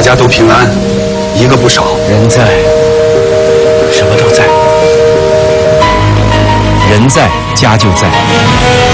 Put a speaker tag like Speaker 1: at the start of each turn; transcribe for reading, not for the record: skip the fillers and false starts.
Speaker 1: 家都平安，一个不少。
Speaker 2: 人在，什么都在；人在，家就在。